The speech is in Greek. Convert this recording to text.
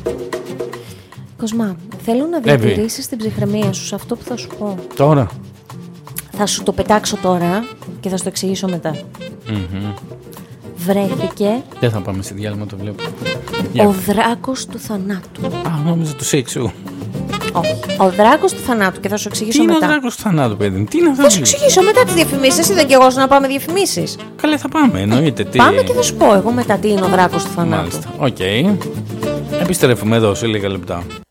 Κοσμά, θέλω να διατηρήσεις την ψυχραιμία σου σε αυτό που θα σου πω. Τώρα. Θα σου το πετάξω τώρα και θα σου το εξηγήσω μετά. Βρέθηκε. Δεν θα πάμε σε διάλειμμα, το βλέπω. Ο δράκος του θανάτου. Α, νόμιζα του σεξου. Όχι. Ο δράκος του θανάτου και θα σου εξηγήσω Τι είναι μετά. ο δράκος του θανάτου, παιδί? Τι είναι αυτό? Θα σου εξηγήσω μετά τις διαφημίσεις. Εσύ δεν και εγώ να πάμε διαφημίσεις. Καλέ, θα πάμε, εννοείται. Πάμε και θα σου πω εγώ μετά τι είναι ο δράκος του θανάτου. Μάλιστα. Οκ. Επιστρέφουμε εδώ σε λίγα λεπτά.